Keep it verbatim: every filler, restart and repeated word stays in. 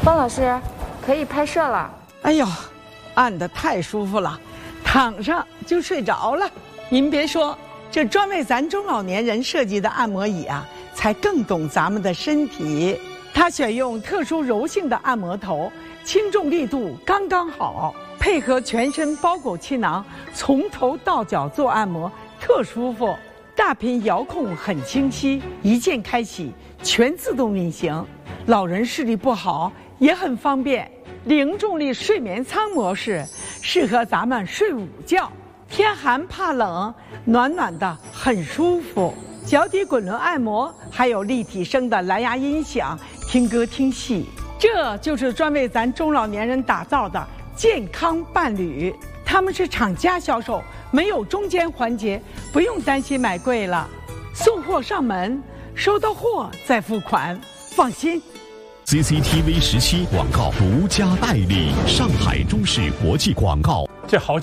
方老师，可以拍摄了。 哎呦，按得太舒服了，躺上就睡着了。您别说，这专为咱中老年人设计的按摩椅啊，才更懂咱们的身体。它选用特殊柔性的按摩头，轻重力度刚刚好，配合全身包裹气囊，从头到脚做按摩，特舒服。大屏遥控很清晰，一键开启，全自动运行。老人视力不好也很方便。零重力睡眠舱模式适合咱们睡午觉，天寒怕冷，暖暖的很舒服。脚底滚轮按摩，还有立体声的蓝牙音响，听歌听戏。这就是专为咱中老年人打造的健康伴侣。他们是厂家销售，没有中间环节，不用担心买贵了。送货上门，收到货再付款，放心。 C C T V 十七广告独家代理，上海中视国际广告。 这好。